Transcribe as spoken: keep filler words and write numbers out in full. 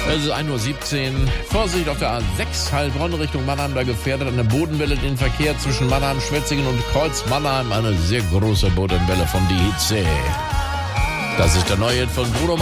Es ist ein Uhr siebzehn. Vorsicht auf der A sechs Heilbronn Richtung Mannheim. Da gefährdet eine Bodenwelle den Verkehr zwischen Mannheim, Schwetzingen und Kreuz Mannheim. Eine sehr große Bodenwelle von die Hitze. Das ist der neue Hit von Bruno Mars.